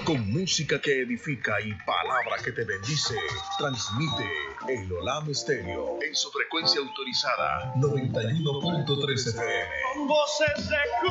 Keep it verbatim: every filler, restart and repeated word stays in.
Con música que edifica y palabra que te bendice, transmite el Olam Estéreo en su frecuencia autorizada noventa y uno punto tres F M. Con voces de